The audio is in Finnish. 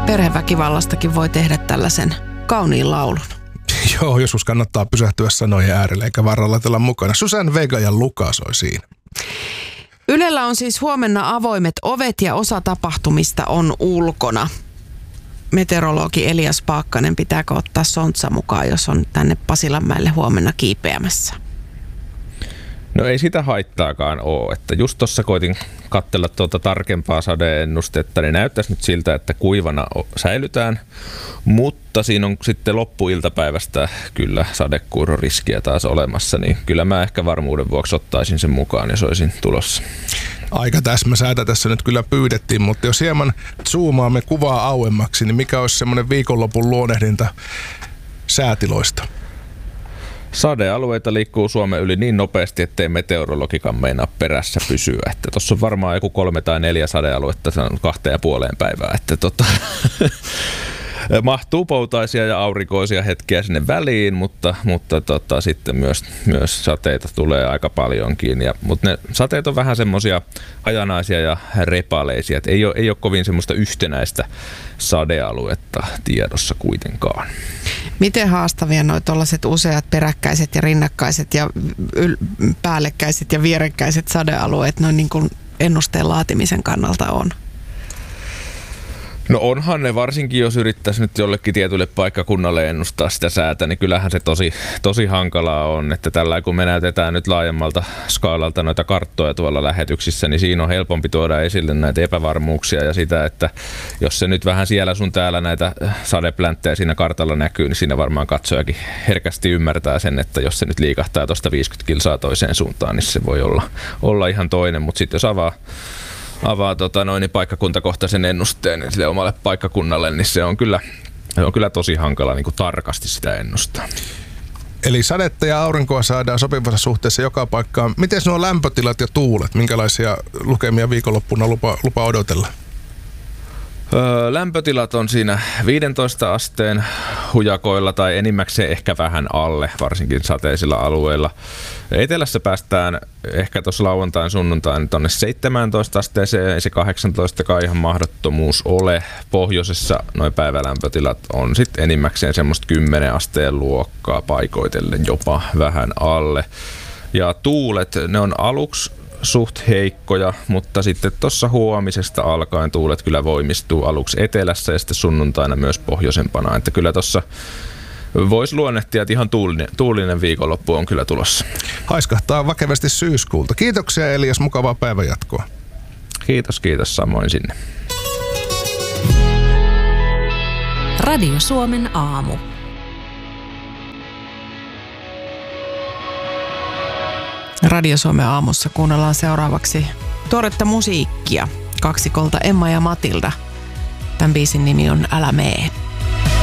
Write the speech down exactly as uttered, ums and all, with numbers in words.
perheväkivallastakin voi tehdä tällaisen kauniin laulun. Joo, joskus kannattaa pysähtyä sanojen äärelle eikä vaan rallatella mukana. Susan Vega ja Luka soi siinä. Ylellä on siis huomenna avoimet ovet ja osa tapahtumista on ulkona. Meteorologi Elias Paakkanen, pitääkö ottaa sontsa mukaan, jos on tänne Pasilanmäelle huomenna kiipeämässä? No ei sitä haittaakaan ole, että just tuossa koitin katsella tuota tarkempaa sadeennustetta, niin näyttäisi nyt siltä, että kuivana säilytään, mutta siinä on sitten loppuiltapäivästä kyllä sadekuuroriskiä taas olemassa, niin kyllä mä ehkä varmuuden vuoksi ottaisin sen mukaan ja soisin tulossa. Aika täsmäsäätä tässä nyt kyllä pyydettiin, mutta jos hieman zoomaamme kuvaa auemmaksi, niin mikä olisi semmoinen viikonlopun luonehdinta säätiloista? Sadealueita liikkuu Suomen yli niin nopeasti, ettei meteorologikaan meinaa perässä pysyä. Että tuossa on varmaan joku kolme tai neljä sadealuetta, se on kahteen ja puoleen päivää. Että tota, mahtuu poutaisia ja aurinkoisia hetkiä sinne väliin, mutta, mutta tota, sitten myös, myös sateita tulee aika paljonkin. Ja, mutta ne sateet on vähän semmoisia hajanaisia ja repaleisia, että ei ole, ei ole kovin semmoista yhtenäistä sadealuetta tiedossa kuitenkaan. Miten haastavia noi tollaiset useat peräkkäiset ja rinnakkaiset ja yl- päällekkäiset ja vierekkäiset sadealueet noin niin kuin ennusteen laatimisen kannalta on? No onhan ne, varsinkin jos yrittäisi nyt jollekin tietylle paikkakunnalle ennustaa sitä säätä, niin kyllähän se tosi, tosi hankalaa on, että tällä kun me näytetään nyt laajemmalta skaalalta noita karttoja tuolla lähetyksissä, niin siinä on helpompi tuoda esille näitä epävarmuuksia ja sitä, että jos se nyt vähän siellä sun täällä näitä sadeplänttejä siinä kartalla näkyy, niin siinä varmaan katsojakin herkästi ymmärtää sen, että jos se nyt liikahtaa tuosta viisikymmentä kilsaa toiseen suuntaan, niin se voi olla, olla ihan toinen, mutta sitten jos avaa avaa tota noin, niin paikkakuntakohtaisen ennusteen niin sille omalle paikkakunnalle, niin se on kyllä, se on kyllä tosi hankala niin kuin tarkasti sitä ennustaa. Eli sadetta ja aurinkoa saadaan sopivassa suhteessa joka paikkaan. Miten nuo lämpötilat ja tuulet? Minkälaisia lukemia viikonloppuna lupa, lupa odotella? Öö, lämpötilat on siinä viidentoista asteen hujakoilla tai enimmäkseen ehkä vähän alle, varsinkin sateisilla alueilla. Etelässä päästään ehkä tuossa lauantain sunnuntain tuonne seitsemäntoista asteeseen, ei se kahdeksantoista ihan mahdottomuus ole. Pohjoisessa noin päivälämpötilat on sitten enimmäkseen semmoista kymmenen asteen luokkaa paikoitellen jopa vähän alle. Ja tuulet, ne on aluksi suht heikkoja, mutta sitten tuossa huomisesta alkaen tuulet kyllä voimistuu aluksi etelässä ja sitten sunnuntaina myös pohjoisempana, että kyllä tuossa voisi luonnehtia, että ihan tuulinen, tuulinen viikonloppu on kyllä tulossa. Haiskahtaa vakavasti syyskuulta. Kiitoksia Elias, mukavaa päivänjatkoa. Kiitos, kiitos samoin sinne. Radio Suomen aamu. Radio Suomen aamussa kuunnellaan seuraavaksi tuoretta musiikkia kaksikolta Emma ja Matilda. Tämän biisin nimi on Älä mee.